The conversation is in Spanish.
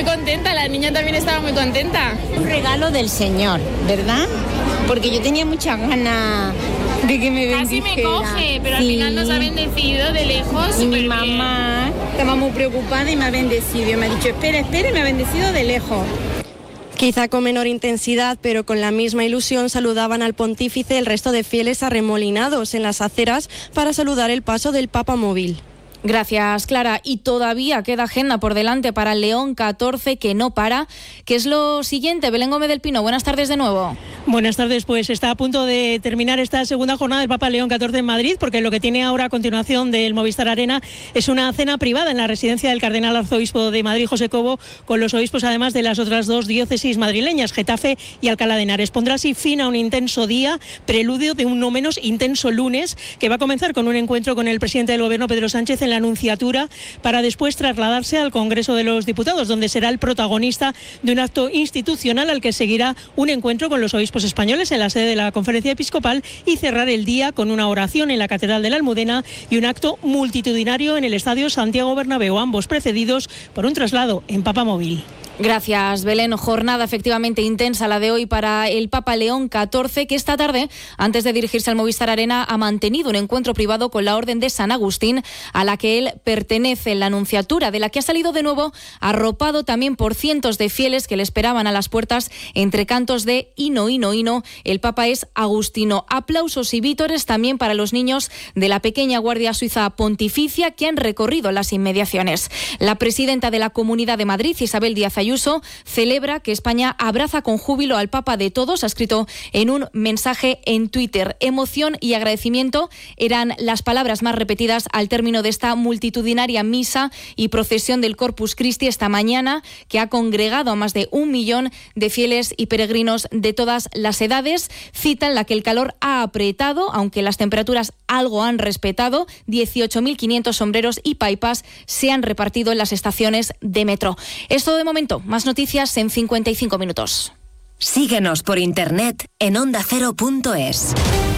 muy contenta, la niña también estaba muy contenta. Un regalo del Señor, ¿verdad? Porque yo tenía muchas ganas de que me bendijera. Casi me coge, pero al final nos ha bendecido de lejos. Y mi mamá estaba muy preocupada y me ha bendecido. Y me ha dicho, espera, y me ha bendecido de lejos. Quizá con menor intensidad, pero con la misma ilusión, saludaban al pontífice el resto de fieles arremolinados en las aceras para saludar el paso del Papa Móvil. Gracias, Clara. Y todavía queda agenda por delante para León 14, que no para. ¿Qué es lo siguiente? Belén Gómez del Pino, buenas tardes de nuevo. Buenas tardes, pues está a punto de terminar esta segunda jornada del Papa León 14 en Madrid, porque lo que tiene ahora a continuación del Movistar Arena es una cena privada en la residencia del cardenal arzobispo de Madrid, José Cobo, con los obispos además de las otras dos diócesis madrileñas, Getafe y Alcalá de Henares. Pondrá así fin a un intenso día, preludio de un no menos intenso lunes, que va a comenzar con un encuentro con el presidente del Gobierno, Pedro Sánchez, en la Anunciatura, para después trasladarse al Congreso de los Diputados, donde será el protagonista de un acto institucional al que seguirá un encuentro con los obispos españoles en la sede de la Conferencia Episcopal y cerrar el día con una oración en la Catedral de la Almudena y un acto multitudinario en el Estadio Santiago Bernabéu, ambos precedidos por un traslado en Papamóvil. Gracias, Belén. Jornada efectivamente intensa la de hoy para el Papa León XIV, que esta tarde, antes de dirigirse al Movistar Arena, ha mantenido un encuentro privado con la Orden de San Agustín, a la que él pertenece, en la Anunciatura, de la que ha salido de nuevo arropado también por cientos de fieles que le esperaban a las puertas entre cantos de Hino, Hino, Hino. El Papa es agustino. Aplausos y vítores también para los niños de la pequeña Guardia Suiza Pontificia que han recorrido las inmediaciones. La presidenta de la Comunidad de Madrid, Isabel Díaz Ayuso, celebra que España abraza con júbilo al Papa de todos. Ha escrito en un mensaje en Twitter. Emoción y agradecimiento eran las palabras más repetidas al término de esta multitudinaria misa y procesión del Corpus Christi esta mañana, que ha congregado a más de 1 millón de fieles y peregrinos de todas las edades. Cita en la que el calor ha apretado, aunque las temperaturas algo han respetado. 18.500 sombreros y paipas se han repartido en las estaciones de metro. Es todo de momento. Más noticias en 55 minutos. Síguenos por internet en ondacero.es.